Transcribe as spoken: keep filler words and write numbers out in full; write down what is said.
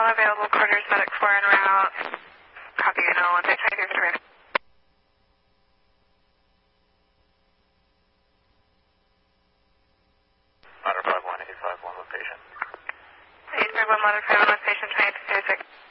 all available quarters, medic four en route. Copy you know once I check your direct. Ladder five one, eight five one with patient. eight five one, ladder five one with patient twenty-two thirty-six.